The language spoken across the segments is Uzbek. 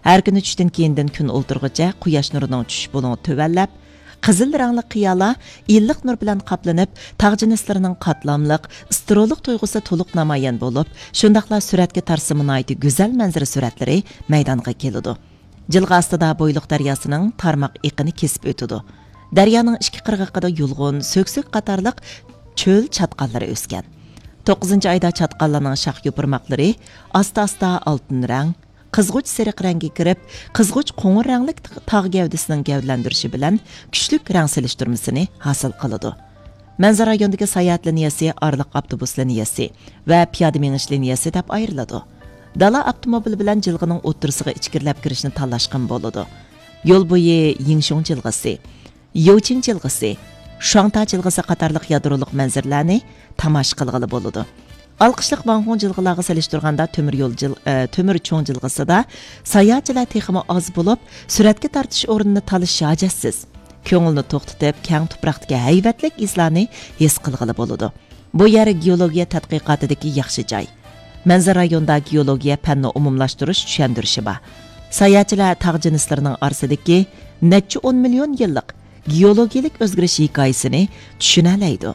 Har kuni tushdan keyindan kun o'ltirg'icha quyosh nurining tushish bo'lini tövallab, qizil rangli qiyolar illiq nur bilan qaplanib, tag'jinislarining qatlamliq, istiroliq tuyg'usi to'liq namoyon bo'lib, shundaqla suratga tarsiminaydi go'zal manzara suratlari maydonga keladi. Jilg'a ostida bo'yliq daryosining tarmoq iqini kesib o'tadi. Daryoning ikki qirg'og'ida yulg'un, so'ksik qatorliq cho'l chatqallari o'sgan. 9-oyda chatqallarning shox yo'pirmoqlari asta-asta oltin rang, qizg'uch sariq rangga kirib, qizg'uch qo'ng'ir rangli tog' gavdasining gavdalantirishi bilan kuchlik rang selishtirmasini hosil qiladi. Manzara rayonidagi sayohat liniyasi orliq avtobus liniyasi va piyoda menish liniyasi deb ayriladi. Dala avtomobil bilan jilg'ining o'ttirisiga ichkirlab kirishni tanlashgan bo'ladi. Yo'l bo'yi Yingshong jilg'isi, Youqing jilg'isi, Shuangta jilg'isi qatorliq yadroliq manzarlarni tomosha qilg'ili bo'ladi. Alqishliq Vanhong jilg'ilarga selishtirganda temir cho'ng jilg'isida sayohatchilar texmi oz bo'lib, suratga tortish o'rnini talish hajatsiz. Ko'ngilni to'xtatib, keng tuproqdagi haybatlik izlarni his qilg'ili bo'ladi. Bu yer geologiya tadqiqotidagi yaxshi joy. Manzara rayonida geologiya fanni umumlashtirish tushundirishi bor. Sayohatchilar tog' jinslarining orasidagi necha 10 million yillik geologik o'zgarish hikoyasini tushuna oladi.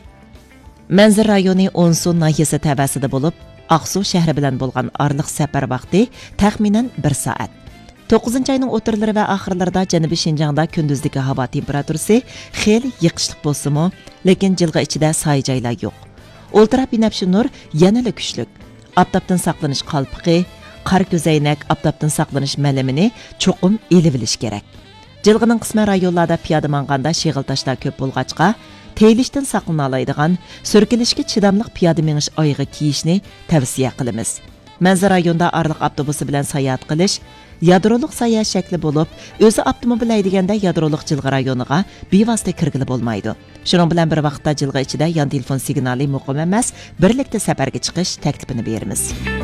Manzara rayoni Onsu nahiyasi tabasida bo'lib, Aqsu shahri bilan bo'lgan orliq safar vaqti taxminan 1 soat. 9-oyning o'tirlari va oxirlarida Janubiy Shinjongda kunduzdagi havo temperaturasi xeyli yiqishliq bo'lsa-mu, lekin jilg'a ichida soy joylar yo'q. Ultra binafshi nur yanada kuchli. Oftobdan saqlanish qalpiqi, qor ko'zaynak, oftobdan saqlanish malamini cho'qim elib olish kerak. Jilg'ining qisman rayonlarda piyoda manganda shig'il tashlar ko'p bo'lg'achqa, teyilishdan saqlana oladigan, so'rkilishga chidamliq piyoda menish oyig'i kiyishni tavsiya qilamiz. Manzara rayonida orliq avtobusi bilan sayohat qilish yadroliq sayohat shakli bo'lib, o'zi avtomobil haydaganda yadroliq jilg'a rayoniga bevosita kirgili bo'lmaydi. Shuning bilan bir vaqtda jilg'a ichida yon telefon signali muqim emas, birlikda safarga chiqish taklifini beramiz.